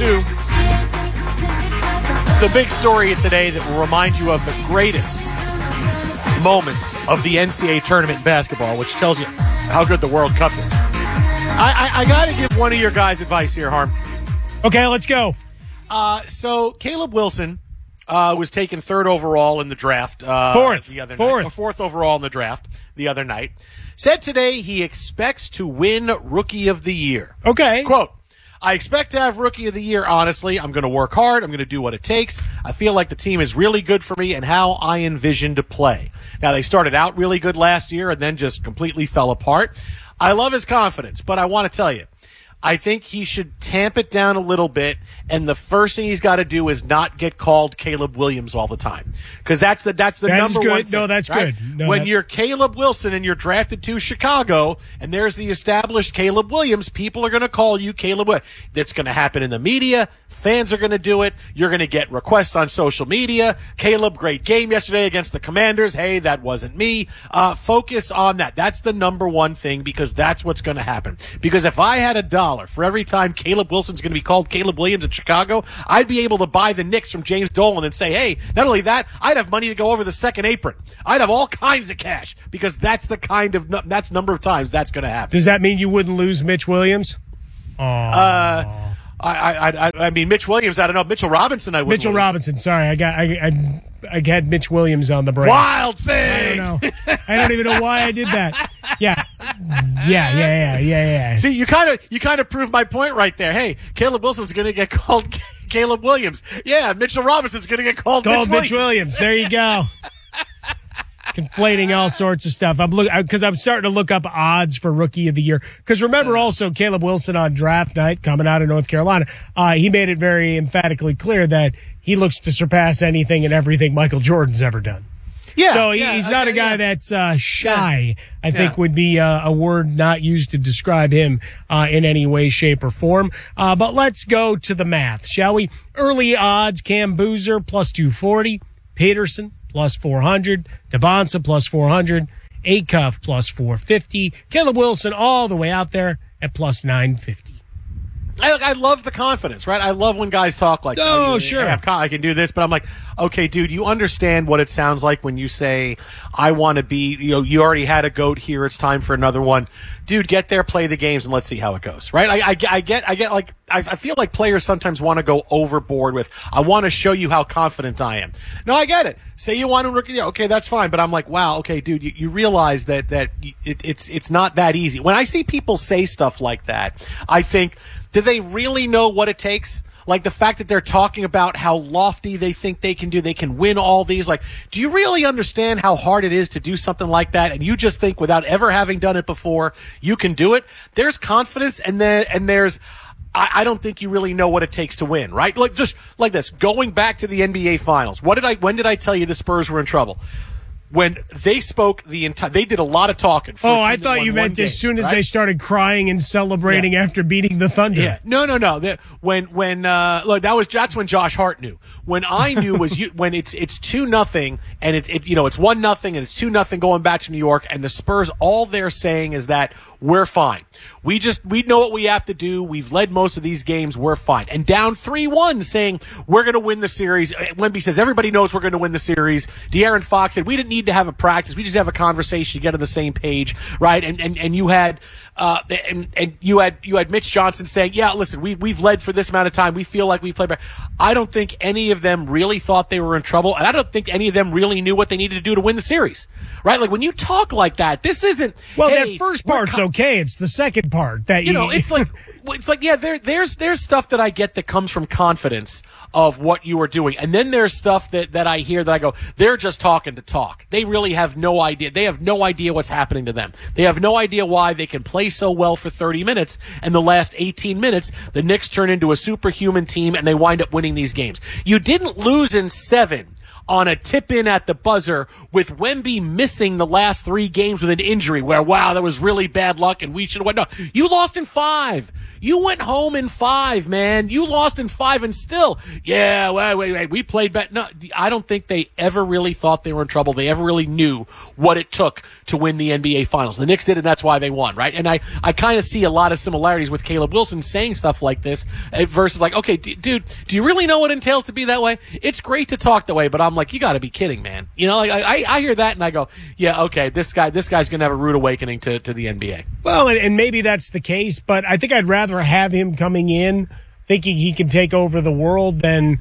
to the big story today that will remind you of the greatest moments of the NCAA tournament in basketball, which tells you how good the World Cup is. I got to give one of your guys advice here, Harm. Okay, let's go. So Caleb Wilson was taken third overall in the draft. Fourth overall in the draft the other night. Said today he expects to win Rookie of the Year. Okay. Quote, I expect to have Rookie of the Year, honestly. I'm going to work hard. I'm going to do what it takes. I feel like the team is really good for me and how I envision to play. Now, they started out really good last year and then just completely fell apart. I love his confidence, but I want to tell you, I think he should tamp it down a little bit, and the first thing he's got to do is not get called Caleb Williams all the time, because that's the number one thing. No, that's right? good. No, when you're Caleb Wilson and you're drafted to Chicago, and there's the established Caleb Williams, people are going to call you Caleb Williams. That's going to happen in the media. Fans are going to do it. You're going to get requests on social media. Caleb, great game yesterday against the Commanders. Hey, that wasn't me. Focus on that. That's the number one thing, because that's what's going to happen. Because if I had $1 for every time Caleb Wilson's going to be called Caleb Williams in Chicago, I'd be able to buy the Knicks from James Dolan and say, hey, not only that, I'd have money to go over the second apron. I'd have all kinds of cash, because that's the number of times that's going to happen. Does that mean you wouldn't lose Mitch Williams? I mean, Mitch Williams, I don't know. Mitchell Robinson, I would Mitchell lose. Robinson, sorry. I had Mitch Williams on the brain. Wild thing! I don't know. I don't even know why I did that. Yeah. See, you kind of proved my point right there. Hey, Caleb Wilson's going to get called Caleb Williams. Yeah, Mitchell Robinson's going to get called Mitch Williams. There you go. Conflating all sorts of stuff. Because I'm starting to look up odds for Rookie of the Year. Because remember also Caleb Wilson on draft night coming out of North Carolina, he made it very emphatically clear that he looks to surpass anything and everything Michael Jordan's ever done. Yeah. So he's not a guy that's shy, I think would be a word not used to describe him in any way, shape, or form. But let's go to the math, shall we? Early odds, Cam Boozer plus 240, Peterson plus 400, Devonsa plus 400, Acuff plus 450, Caleb Wilson all the way out there at plus 950. I love the confidence, right? I love when guys talk like, sure. I can do this, but I'm like, okay, dude, you understand what it sounds like when you say, I want to be, you already had a GOAT here. It's time for another one. Dude, get there, play the games, and let's see how it goes, right? I feel like players sometimes want to go overboard with, I want to show you how confident I am. No, I get it. Say you want to rookie, okay, that's fine. But I'm like, wow, okay, dude, you realize that it's not that easy. When I see people say stuff like that, I think, do they really know what it takes? Like the fact that they're talking about how lofty they think they can win all these. Like, do you really understand how hard it is to do something like that? And you just think without ever having done it before, you can do it? There's confidence and there's, I don't think you really know what it takes to win, right? Like just like this, going back to the NBA finals. When did I tell you the Spurs were in trouble? When they spoke they did a lot of talking. I thought you meant as soon as they started crying and celebrating after beating the Thunder. Yeah, no. That's when Josh Hart knew. When I knew was when it's 2-0 and it's 1-0 and it's 2-0 going back to New York, and the Spurs, all they're saying is that we're fine. We know what we have to do. We've led most of these games. We're fine. And down 3-1 saying we're going to win the series. Wemby says everybody knows we're going to win the series. De'Aaron Fox said we didn't need to have a practice. We just have a conversation to get on the same page, right? And you had you had Mitch Johnson saying, yeah, listen, we've led for this amount of time. We feel like we played better. I don't think any of them really thought they were in trouble, and I don't think any of them really knew what they needed to do to win the series, right? Like when you talk like that, this isn't. Well, that first part's okay. It's the second part that it's like yeah, there's stuff that I get that comes from confidence of what you are doing, and then there's stuff that I hear that I go, they're just talking to talk. They really have no idea. They have no idea what's happening to them. They have no idea why they can play so well for 30 minutes, and the last 18 minutes, the Knicks turn into a superhuman team, and they wind up winning these games. You didn't lose in 7 on a tip-in at the buzzer with Wemby missing the last 3 games with an injury where, wow, that was really bad luck and we should have went. No, you lost in 5. You went home in 5, man. You lost in 5 and still, yeah, wait. We played better. No, I don't think they ever really thought they were in trouble. They ever really knew what it took to win the NBA Finals. The Knicks did, and that's why they won, right? And I kind of see a lot of similarities with Caleb Wilson saying stuff like this versus like, okay, dude, do you really know what it entails to be that way? It's great to talk that way, but I'm like, you got to be kidding, man. You know, like I hear that and I go, yeah, okay, this guy's going to have a rude awakening to the NBA. Well, and maybe that's the case, but I think I'd rather have him coming in thinking he can take over the world than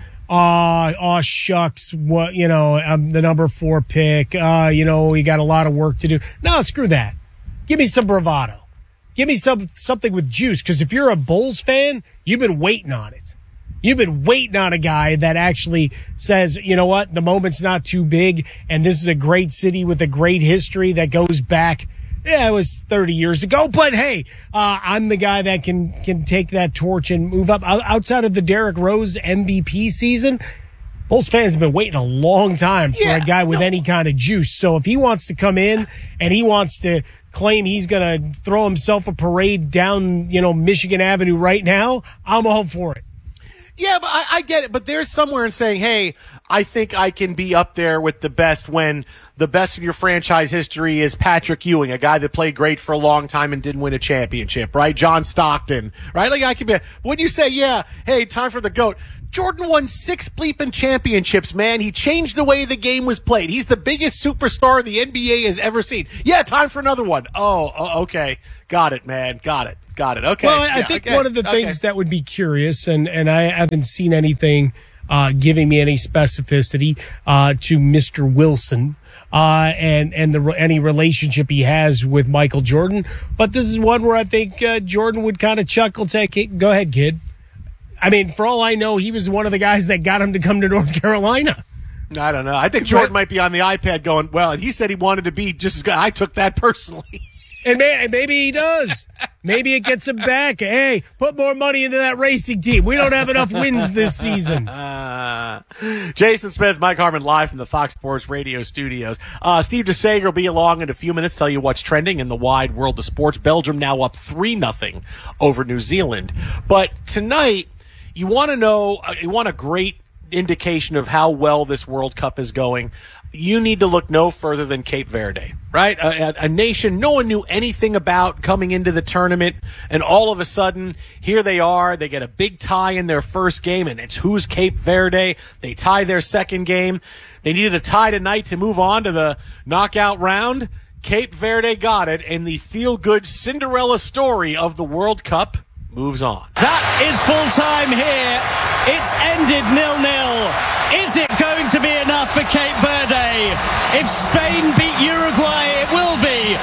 shucks, what, you know, I'm the number 4 pick. You know, we got a lot of work to do. No, screw that. Give me some bravado. Give me something with juice, because if you're a Bulls fan, you've been waiting on it. You've been waiting on a guy that actually says, you know what, the moment's not too big, and this is a great city with a great history that goes back. Yeah, it was 30 years ago, but hey, I'm the guy that can take that torch and move up. Outside of the Derrick Rose MVP season, Bulls fans have been waiting a long time for a guy with any kind of juice. So if he wants to come in and he wants to claim he's going to throw himself a parade down, you know, Michigan Avenue right now, I'm all for it. Yeah, but I get it. But there's somewhere in saying, hey, I think I can be up there with the best when the best in your franchise history is Patrick Ewing, a guy that played great for a long time and didn't win a championship, right? John Stockton, right? Like I can be. When you say, yeah, hey, time for the GOAT. Jordan won 6 bleeping championships, man. He changed the way the game was played. He's the biggest superstar the NBA has ever seen. Yeah, time for another one. Oh, okay. Got it, man. Got it. Okay. Well, I think one of the things that would be curious, and I haven't seen anything giving me any specificity to Mr. Wilson and any relationship he has with Michael Jordan. But this is one where I think Jordan would kind of chuckle, say, go ahead, kid. I mean, for all I know, he was one of the guys that got him to come to North Carolina. I don't know. I think Jordan might be on the iPad going, well, and he said he wanted to be just as good. I took that personally. And maybe he does. Maybe it gets him back. Hey, put more money into that racing team. We don't have enough wins this season. Jason Smith, Mike Harmon, live from the Fox Sports Radio studios. Steve DeSager will be along in a few minutes, tell you what's trending in the wide world of sports. Belgium now up 3-0 over New Zealand. But tonight, you want to know, you want a great indication of how well this World Cup is going. You need to look no further than Cape Verde, right? A nation no one knew anything about coming into the tournament, and all of a sudden, here they are. They get a big tie in their first game, and it's who's Cape Verde. They tie their second game. They needed a tie tonight to move on to the knockout round. Cape Verde got it, and the feel-good Cinderella story of the World Cup moves on. That is full time here. It's ended 0-0. Is it going to be enough for Cape Verde? If Spain beat Uruguay, it will be.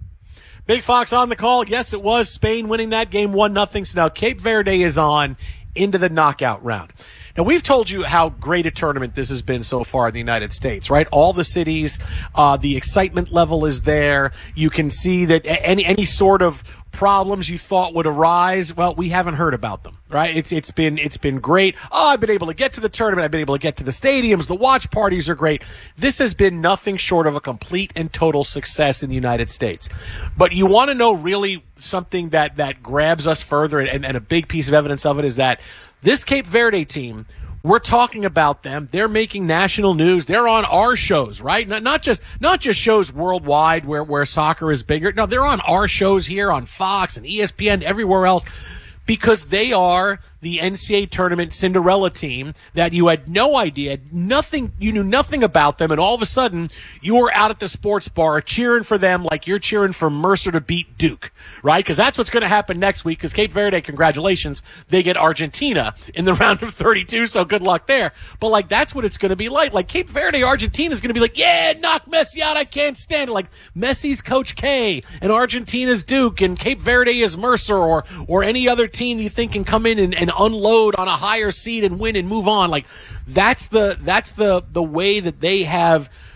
Big Fox on the call. Yes, it was Spain winning that game 1-0. So now Cape Verde is on into the knockout round. Now, we've told you how great a tournament this has been so far in the United States, right? All the cities, the excitement level is there. You can see that any sort of problems you thought would arise, well, we haven't heard about them, right? It's been great. Oh, I've been able to get to the tournament. I've been able to get to the stadiums. The watch parties are great. This has been nothing short of a complete and total success in the United States. But you want to know really something that grabs us further, and a big piece of evidence of it is that this Cape Verde team, we're talking about them. They're making national news. They're on our shows, right? Not just shows worldwide where soccer is bigger. No, they're on our shows here on Fox and ESPN, everywhere else, because they are the NCAA tournament Cinderella team that you had no idea, you knew nothing about them, and all of a sudden you were out at the sports bar cheering for them like you're cheering for Mercer to beat Duke, right? Because that's what's going to happen next week, because Cape Verde, congratulations, they get Argentina in the round of 32, so good luck there. But like, that's what it's going to be like. Like, Cape Verde, Argentina is going to be like, yeah, knock Messi out, I can't stand it. Like, Messi's Coach K, and Argentina's Duke, and Cape Verde is Mercer, or any other team you think can come in and unload on a higher seed and win and move on. Like, that's the way that they have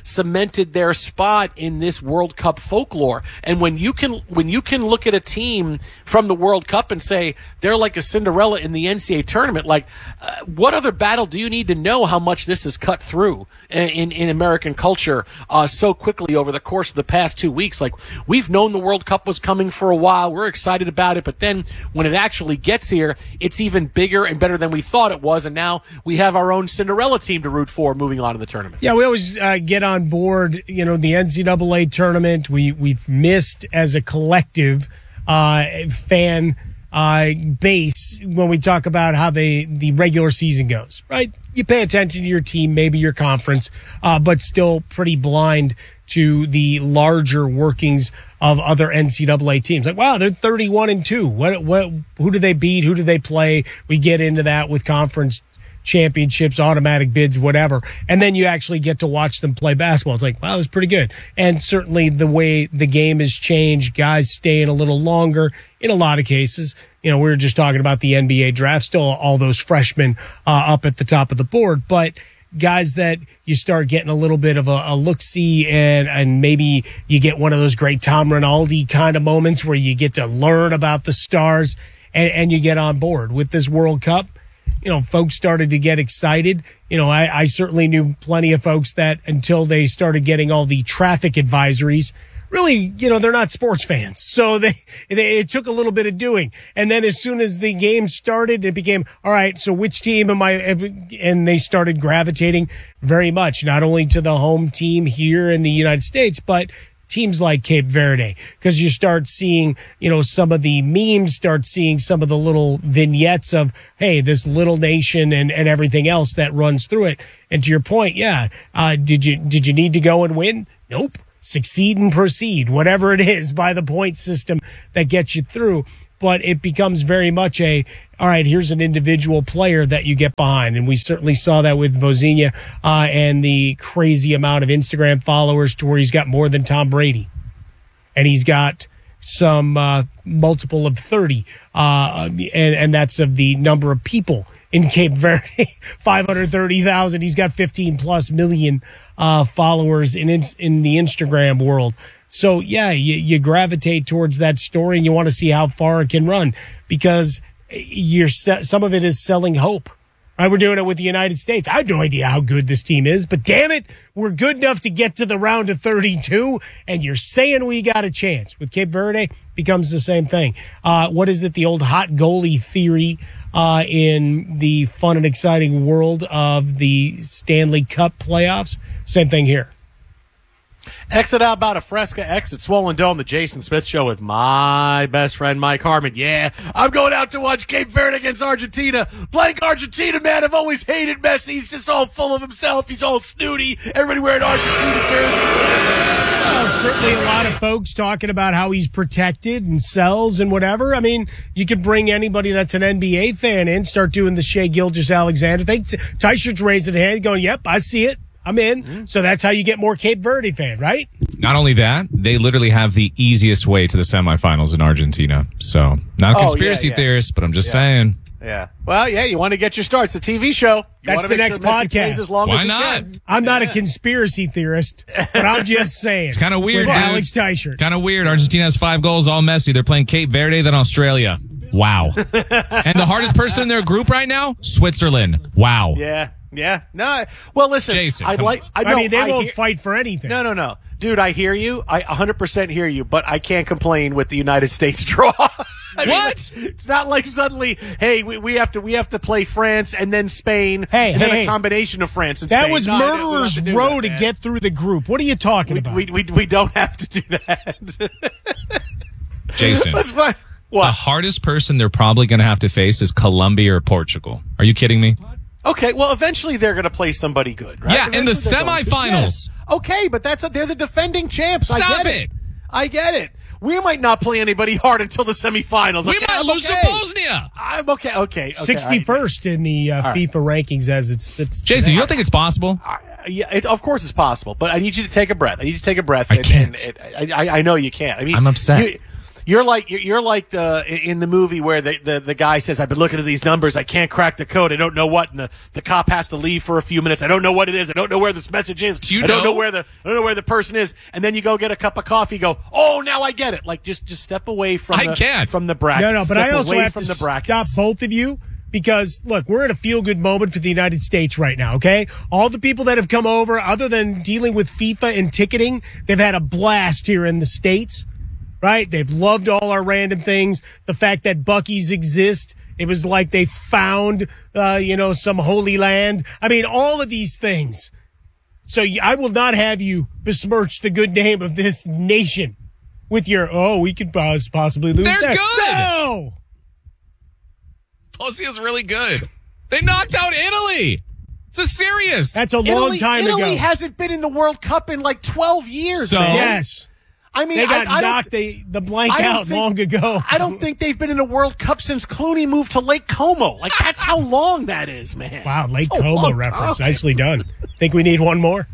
cemented their spot in this World Cup folklore. And when you can look at a team from the World Cup and say they're like a Cinderella in the NCAA tournament, like what other battle do you need to know how much this has cut through in American culture so quickly over the course of the past 2 weeks? Like, we've known the World Cup was coming for a while. We're excited about it, but then when it actually gets here, it's even bigger and better than we thought it was, and now we have our own Cinderella team to root for moving on in the tournament. Yeah, we always get on board, the NCAA tournament. We've missed as a collective fan base when we talk about how the regular season goes, right? You pay attention to your team, maybe your conference, but still pretty blind to the larger workings of other NCAA teams. Like, wow, they're 31-2. Who do they beat? Who do they play? We get into that with conference championships, automatic bids, whatever. And then you actually get to watch them play basketball. It's like, wow, that's pretty good. And certainly the way the game has changed, guys staying a little longer in a lot of cases. We were just talking about the NBA draft, still all those freshmen up at the top of the board, but guys that you start getting a little bit of a look-see and maybe you get one of those great Tom Rinaldi kind of moments where you get to learn about the stars and you get on board with this World Cup. Folks started to get excited. I certainly knew plenty of folks that until they started getting all the traffic advisories, really, they're not sports fans. So it took a little bit of doing. And then as soon as the game started, it became, all right, so which team am I? And they started gravitating very much, not only to the home team here in the United States, but teams like Cape Verde, because you start seeing, some of the memes, start seeing some of the little vignettes of, hey, this little nation and everything else that runs through it. And to your point, yeah, did you need to go and win? Nope. Succeed and proceed, whatever it is, by the point system that gets you through. But it becomes very much all right, here's an individual player that you get behind. And we certainly saw that with Vozinha and the crazy amount of Instagram followers to where he's got more than Tom Brady. And he's got some multiple of 30. And that's of the number of people in Cape Verde, 530,000. He's got 15 plus million followers in the Instagram world. So, yeah, you gravitate towards that story and you want to see how far it can run because some of it is selling hope. Right? We're doing it with the United States. I have no idea how good this team is, but damn it, we're good enough to get to the round of 32, and you're saying we got a chance. With Cape Verde, becomes the same thing. What is it, the old hot goalie theory in the fun and exciting world of the Stanley Cup playoffs? Same thing here. Exit out about a Fresca, exit Swollen Dome, the Jason Smith Show with my best friend Mike Harmon. Yeah, I'm going out to watch Cape Verde against Argentina. Blank Argentina, man. I've always hated Messi. He's just all full of himself. He's all snooty. Everybody wearing Argentina jerseys. Well, certainly a lot of folks talking about how he's protected and sells and whatever. I mean, you could bring anybody that's an NBA fan in, start doing the Shai Gilgeous-Alexander thing. Tyshert's raising a hand going, yep, I see it. I'm in. Mm-hmm. So that's how you get more Cape Verde fan, right? Not only that, they literally have the easiest way to the semifinals in Argentina. So, not a conspiracy theorist, but I'm just saying. Yeah. Well, yeah, you want to get your start. It's a TV show. That's the next podcast. As long Why as not? Can. I'm not a conspiracy theorist, but I'm just saying. It's kind of weird, with dude. Alex Teichert. Kind of weird. Argentina has 5 goals, all Messi. They're playing Cape Verde, then Australia. Wow. And the hardest person in their group right now? Switzerland. Wow. Yeah. Yeah. No. Well, listen. Jason, I mean, they won't fight for anything. No. Dude, I hear you. I 100% hear you, but I can't complain with the United States draw. What? It's not like suddenly, hey, we have to play France and then Spain and then a combination of France and Spain. That was murderer's row to get through the group. What are you talking about? We don't have to do that. Jason. That's fine. What? The hardest person they're probably going to have to face is Colombia or Portugal. Are you kidding me? Okay, well, eventually they're going to play somebody good, right? Yeah, in the semifinals. Yes. Okay, but they're the defending champs. Stop it. I get it. We might not play anybody hard until the semifinals. We might lose to Bosnia. I'm okay. 61st in the FIFA rankings as it's Jason, you don't think it's possible? Yeah, of course it's possible, but I need you to take a breath. I can't. I know you can't. I mean, I'm upset. You're like in the movie where the guy says, "I've been looking at these numbers. I can't crack the code. I don't know what." And the cop has to leave for a few minutes. I don't know what it is. I don't know where this message is. I don't know where the person is. And then you go get a cup of coffee. Go, oh, now I get it. Like just step away from from the brackets. No, but step I also away have from to the brackets. stop both of you. Because, look, we're at a feel-good moment for the United States right now, okay? All the people that have come over, other than dealing with FIFA and ticketing, they've had a blast here in the States, right? They've loved all our random things. The fact that Buc-ee's exist, it was like they found, some holy land. I mean, all of these things. So I will not have you besmirch the good name of this nation with your, we could possibly lose. They're good! No! Bosnia's really good. They knocked out Italy. It's a serious. That's a long time ago. Italy hasn't been in the World Cup in like 12 years, So? man. Yes. I mean, They got knocked the blank out long ago. I don't think they've been in a World Cup since Clooney moved to Lake Como. Like, that's how long that is, man. Wow, Lake That's a Como long reference. time. Nicely done. Think we need one more?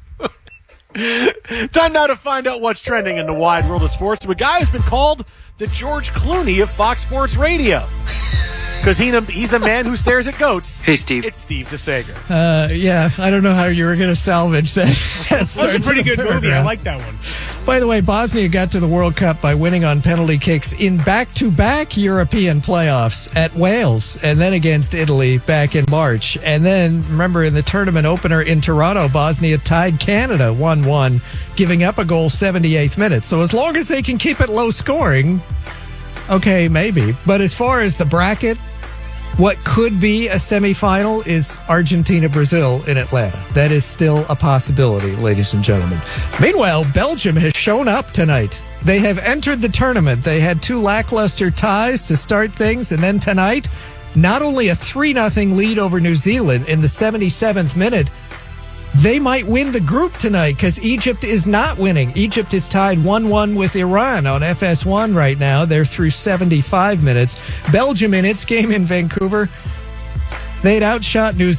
Time now to find out what's trending in the wide world of sports. A guy has been called the George Clooney of Fox Sports Radio. Because he's a man who stares at goats. Hey, Steve. It's Steve DeSager. Yeah, I don't know how you were going to salvage that. That's a pretty good movie. I like that one. By the way, Bosnia got to the World Cup by winning on penalty kicks in back-to-back European playoffs at Wales and then against Italy back in March. And then, remember, in the tournament opener in Toronto, Bosnia tied Canada 1-1, giving up a goal 78th minute. So as long as they can keep it low scoring, okay, maybe. But as far as the bracket, what could be a semifinal is Argentina-Brazil in Atlanta. That is still a possibility, ladies and gentlemen. Meanwhile, Belgium has shown up tonight. They have entered the tournament. They had 2 lackluster ties to start things, and then tonight, not only a 3-0 lead over New Zealand in the 77th minute, they might win the group tonight because Egypt is not winning. Egypt is tied 1-1 with Iran on FS1 right now. They're through 75 minutes. Belgium in its game in Vancouver, they'd outshot New Zealand.